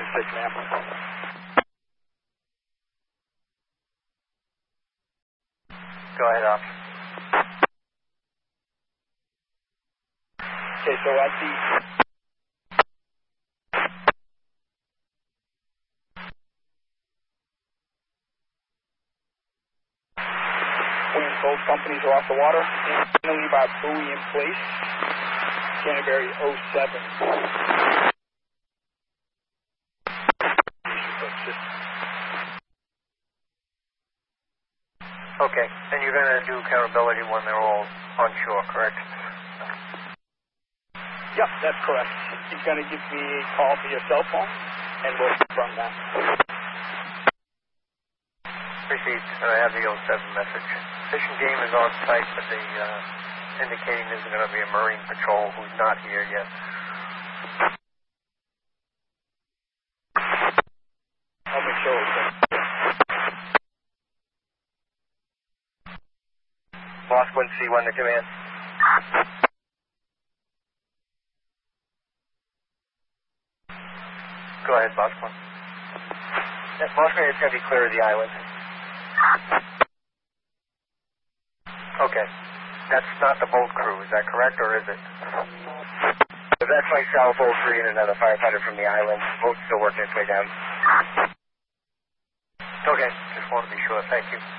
6, ma'am. Go ahead, officer. Okay, so I see. Both companies are off the water. And leave our buoy in place. Canterbury 07. Okay, and you're going to do accountability when they're all on shore, correct? Yep, that's correct. He's going to give me a call to your cell phone, and we'll confirm that. Received, and I have the 07 message. Fish and Game is on site, but they indicating there's going to be a Marine Patrol who's not here yet. I'll make sure it's there. Boss 1C1 to command. Go ahead, Boss 1. Yeah, Boss 1, it's going to be clear of the island. Okay. That's not the boat crew, is that correct, or is it? That's myself, 03, and another firefighter from the island. Boat's still working its way down. Okay, just want to be sure. Thank you.